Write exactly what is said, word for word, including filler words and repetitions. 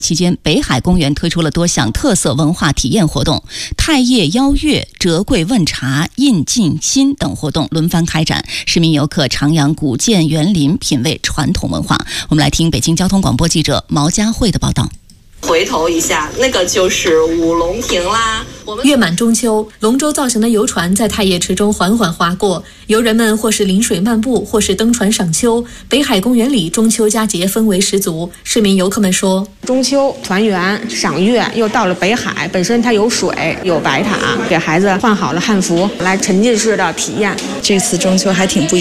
期间，北海公园推出了多项特色文化体验活动，太液邀月、折桂问茶、印静心等活动轮番开展，市民游客徜徉古建园林，品味传统文化。我们来听北京交通广播记者毛佳慧的报道。 回头一下，那个就是五龙亭啦。 月满中秋，龙舟造型的游船在太液池中缓缓划过，游人们或是临水漫步，或是登船赏秋。北海公园里中秋佳节氛围十足，市民游客们说， 中秋团圆赏月，又到了北海，本身它有水有白塔，给孩子换好了汉服来沉浸式的体验。 这次中秋还挺不一样。